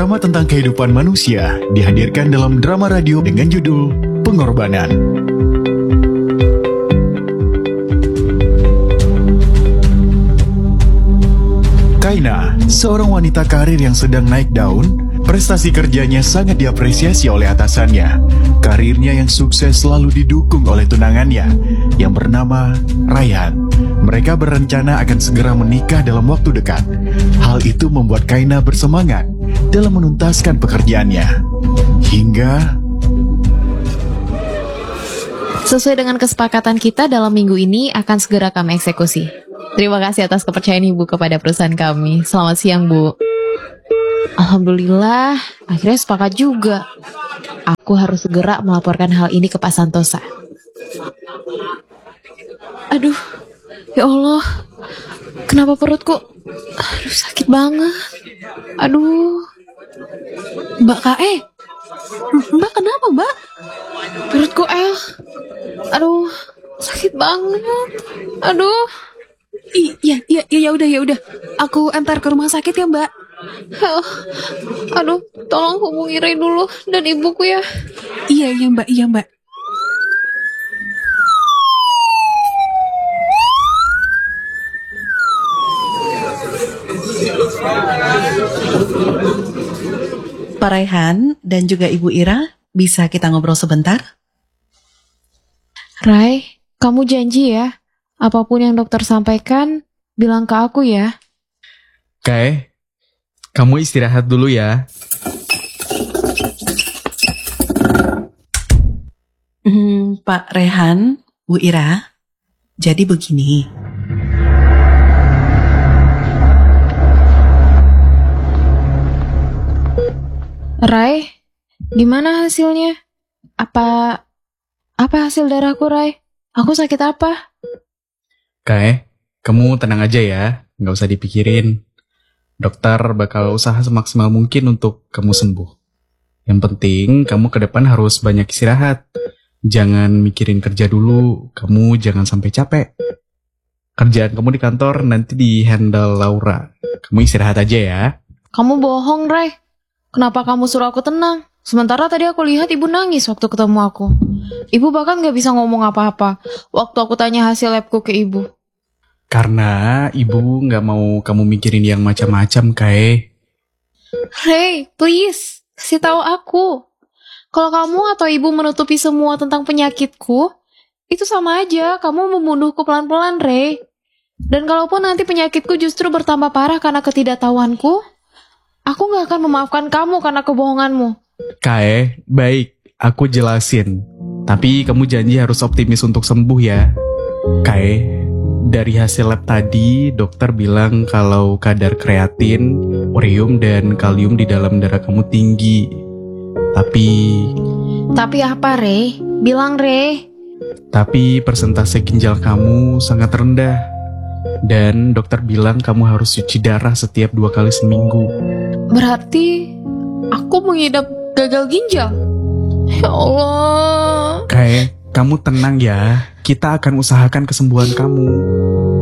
Drama tentang kehidupan manusia dihadirkan dalam drama radio dengan judul Pengorbanan. Kaina, seorang wanita karir yang sedang naik daun, prestasi kerjanya sangat diapresiasi oleh atasannya. Karirnya yang sukses selalu didukung oleh tunangannya yang bernama Rayhan. Mereka berencana akan segera menikah dalam waktu dekat. Hal itu membuat Kaina bersemangat dalam menuntaskan pekerjaannya. Hingga sesuai dengan kesepakatan kita, dalam minggu ini akan segera kami eksekusi. Terima kasih atas kepercayaan Ibu kepada perusahaan kami. Selamat siang, Bu. Alhamdulillah, akhirnya sepakat juga. Aku harus segera melaporkan hal ini ke Pak Santosa. Aduh, ya Allah, kenapa perutku? Aduh, sakit banget. Aduh, Mbak Kae, Mbak kenapa Mbak? Perutku aduh, sakit banget. Aduh. Ya udah. Aku antar ke rumah sakit ya, Mbak. Aduh, tolong hubungi Ray dulu dan ibuku ya. Iya, Mbak. Pak Rayhan dan juga Ibu Ira, bisa kita ngobrol sebentar? Ray, kamu janji ya, apapun yang dokter sampaikan, bilang ke aku ya. Kae, kamu istirahat dulu ya. Pak Rayhan, Bu Ira, jadi begini. Ray, gimana hasilnya? Apa hasil darahku, Ray? Aku sakit apa? Kae, kamu tenang aja ya, nggak usah dipikirin. Dokter bakal usaha semaksimal mungkin untuk kamu sembuh. Yang penting, kamu ke depan harus banyak istirahat. Jangan mikirin kerja dulu, kamu jangan sampai capek. Kerjaan kamu di kantor nanti di-handle Laura. Kamu istirahat aja ya. Kamu bohong, Ray. Kenapa kamu suruh aku tenang? Sementara tadi aku lihat ibu nangis waktu ketemu aku. Ibu bahkan gak bisa ngomong apa-apa waktu aku tanya hasil labku ke ibu. Karena ibu gak mau kamu mikirin yang macam-macam, Kae. Hey, please, kasih tahu aku. Kalau kamu atau ibu menutupi semua tentang penyakitku, itu sama aja kamu membunuhku pelan-pelan, Ray. Dan kalaupun nanti penyakitku justru bertambah parah karena ketidaktahuanku, aku gak akan memaafkan kamu karena kebohonganmu. Kae, baik, aku jelasin. Tapi kamu janji harus optimis untuk sembuh ya. Kae, dari hasil lab tadi, dokter bilang kalau kadar kreatin, ureum, dan kalium di dalam darah kamu tinggi. Tapi apa, Ray? Bilang, Ray. Tapi persentase ginjal kamu sangat rendah. Dan dokter bilang kamu harus cuci darah setiap 2 kali seminggu. Berarti aku mengidap gagal ginjal? Ya Allah. Kae, kamu tenang ya. Kita akan usahakan kesembuhan kamu.